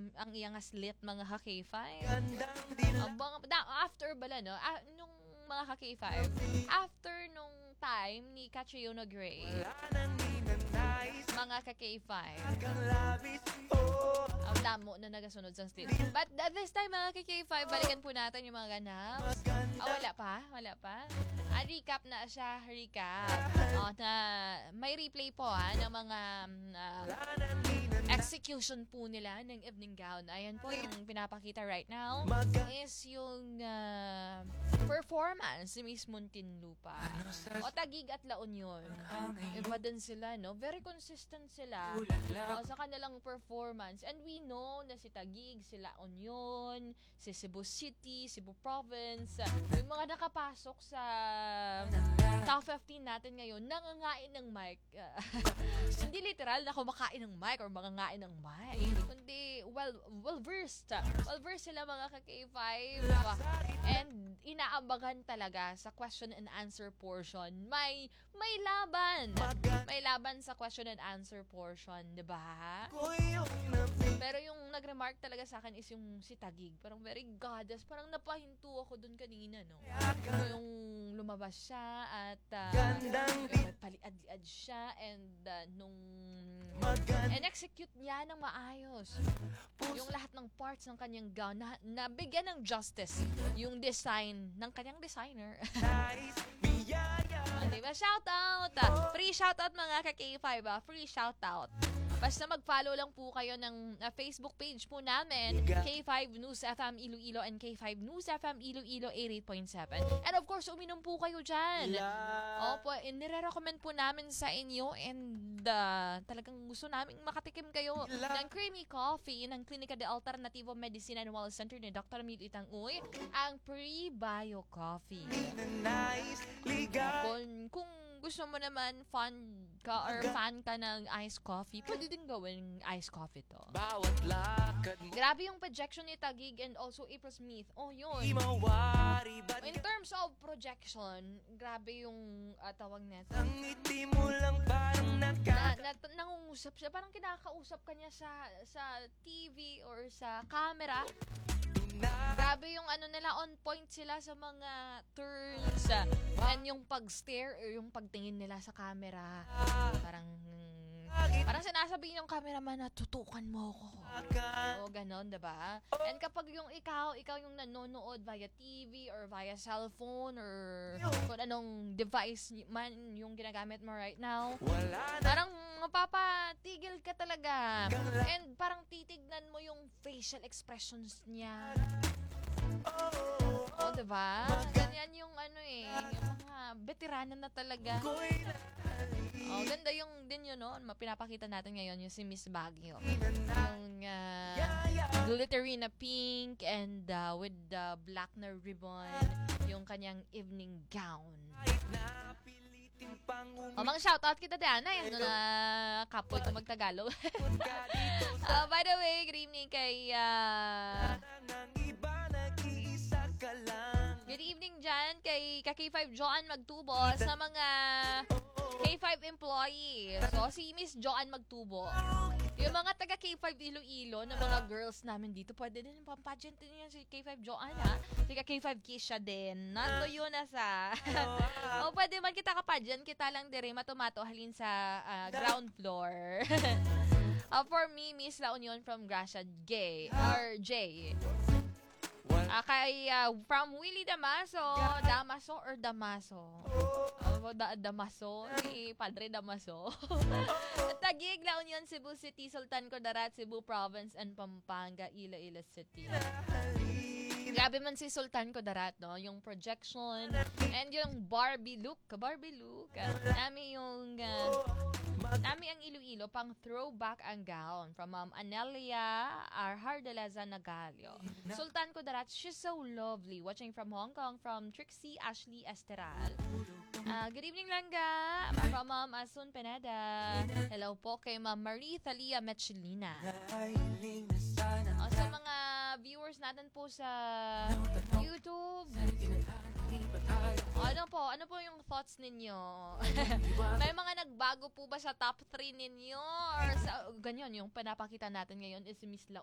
ang iyang aslit mga ka-K5. After bala, no? Nung mga ka-K5, after nung time ni Catriona Gray, mga ka-K5, ang damo na nagasunod sa slip. But this time, mga ka-K5, balikan po natin yung mga ganaps. Wala pa. Recap na siya, na may replay po ng mga execution po nila ng evening gown. Ayan po yung pinapakita right now is yung performance ni Miss Muntinlupa. O Taguig at La Union. Iba din sila, no? Very consistent sila sa kanilang performance. And we know na si Taguig, si La Union, si Cebu City, Cebu Province, yung mga nakapasok sa top 15 natin ngayon, nangangain ng mic. Hindi literal na kumakain ng mic or mangangain ng mic. Kundi, well-versed. Well-versed sila mga ka-K5. And inaabangan talaga sa question and answer portion. May laban. May laban sa question and answer portion, 'di ba? Pero yung nag-remark talaga sa akin is yung si Taguig. Parang very goddess. Parang napahinto ako dun kanina, no? Yung lumabas siya at paliad-liad siya and nung execute niya ng maayos. Yung lahat ng parts ng kanyang gown na bigyan ng justice yung design ng kanyang designer. Diba? Shoutout! Free shoutout mga ka-K5, free shoutout. Basta mag-follow lang po kayo ng Facebook page po namin, K5 News FM Iloilo and K5 News FM Iloilo 88.7. And of course, uminom po kayo dyan. Opo, nire-recommend po namin sa inyo and talagang gusto namin makatikim kayo ng creamy coffee ng Klinika de Alternativo Medicina and Wellness Center ni Dr. Emilio Itanguy, ang Pre-Bio Coffee. Kung gusto mo naman fan ka ng iced coffee, pwede din gawin iced coffee to. Grabe yung projection ni Taguig and also April Smith. Yun. In terms of projection, grabe yung tawag nito. Nangungusap siya. Parang kinakausap kanya sa TV or sa camera. Grabe yung nila, on point sila sa mga turns and yung pag-stare or yung pagtingin nila sa camera. Parang sinasabi ng cameraman na tutukan mo ako. O ganon, diba? And kapag yung ikaw yung nanonood via TV or via cellphone or kung anong device man yung ginagamit mo right now, parang mapapatigil ka talaga. And parang titignan mo yung facial expressions niya. Diba? Ganyan yung yung mga veteranan na talaga. Ganda yung din yun, no? Pinapakita natin ngayon yung si Miss Baguio. Yung glittery na pink and with the black na ribbon, yung kanyang evening gown. Mga shoutout kita, Diana. Yan na kapoy ko magtagalog. By the way, good evening kay good evening dyan kay K5 Joan Magtubo sa mga K5 employee. So, si Miss Joan Magtubo. Yung mga taga K5 Iloilo na mga girls namin dito, pwede din pampagent din yan si K5 Joan, ha? Si K5 Kisha din. Nato yun na sa... pwede man kita kapagent, kita lang dire matumato halin sa ground floor. For me, Miss La Union from Gracia J. From Willie Damaso. Damaso or Damaso? Damaso. Ni Padre Damaso. Taguig, La Union, Cebu City, Sultan Kudarat, Cebu Province, and Pampanga, Iloilo City. Grabe man si Sultan Kudarat, no? Yung projection and yung Barbie look. Nami ang Iloilo, pang throwback ang gown from Anelia Arhardelaza Nagalio. Sultan Kudarat, she's so lovely. Watching from Hong Kong, from Trixie Ashley Esteral. Good evening, Langga. From Asun Pineda. Hello po kay Ma'am Marie Thalia Mechelina. Sa mga viewers natin po sa YouTube, ano po yung thoughts ninyo? May mga nagbago po ba sa top 3 ninyo? Or ganyan, yung pinapakita natin ngayon is si Miss La